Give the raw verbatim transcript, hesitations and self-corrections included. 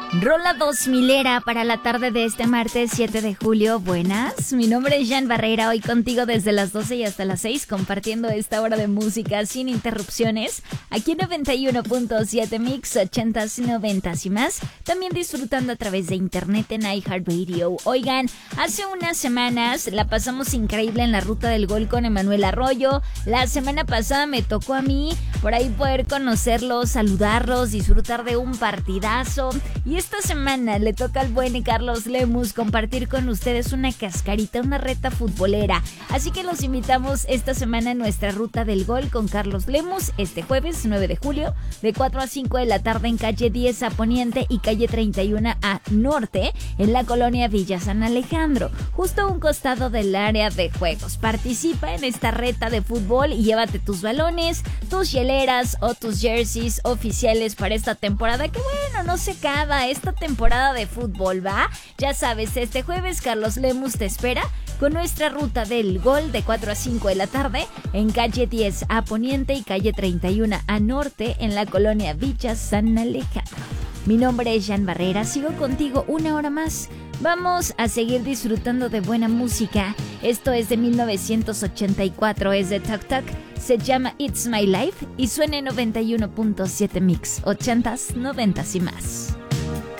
Rola dos milera para la tarde de este martes siete de julio. Buenas, mi nombre es Jan Barrera, hoy contigo desde las doce y hasta las seis, compartiendo esta hora de música sin interrupciones, aquí en noventa y uno punto siete Mix, ochentas, noventas y más, también disfrutando a través de internet en iHeartRadio. Oigan, hace unas semanas la pasamos increíble en la Ruta del Gol con Emanuel Arroyo. La semana pasada me tocó a mí por ahí poder conocerlos, saludarlos, disfrutar de un partidazo. Y esta semana le toca al buen Carlos Lemus compartir con ustedes una cascarita, una reta futbolera. Así que los invitamos esta semana en nuestra Ruta del Gol con Carlos Lemus, este jueves nueve de julio, de cuatro a cinco de la tarde en calle diez a Poniente y calle treinta y uno a Norte, en la colonia Villa San Alejandro, justo a un costado del área de juegos. Participa en esta reta de fútbol y llévate tus balones, tus hieleras o tus jerseys oficiales para esta temporada, que bueno, no se acaba esta temporada de fútbol, ¿va? Ya sabes, este jueves Carlos Lemus te espera con nuestra Ruta del Gol de cuatro a cinco de la tarde en calle diez a Poniente y calle treinta y uno a Norte, en la colonia Villa San Alejandro. Mi nombre es Jan Barrera, sigo contigo una hora más. Vamos a seguir disfrutando de buena música. Esto es de mil novecientos ochenta y cuatro, es de Tuk Tuk, se llama It's My Life y suena en noventa y uno punto siete Mix, ochentas, noventas y más.